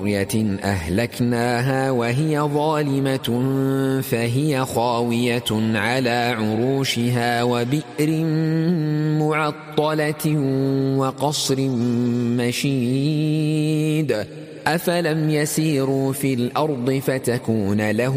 قرية أهلكناها وهي ظالمة فهي خاوية على عروشها وبئر معطلة وقصر مشيد أفلم يسيروا في الأرض فتكون لهم